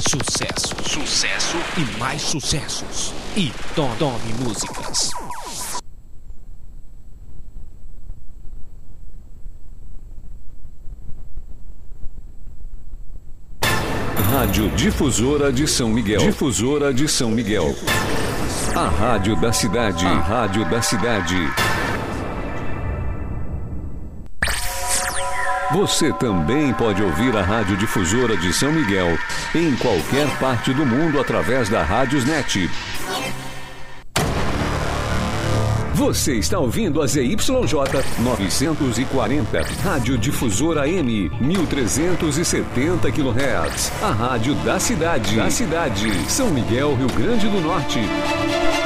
Sucesso, sucesso e mais sucessos. E Tome Músicas. Rádio Difusora de São Miguel. Difusora de São Miguel. A rádio da cidade. A rádio da cidade. Você também pode ouvir a Rádio Difusora de São Miguel em qualquer parte do mundo através da Rádiosnet. Você está ouvindo a ZYJ 940, Rádio Difusora M, 1370 kHz. A rádio da cidade. São Miguel, Rio Grande do Norte.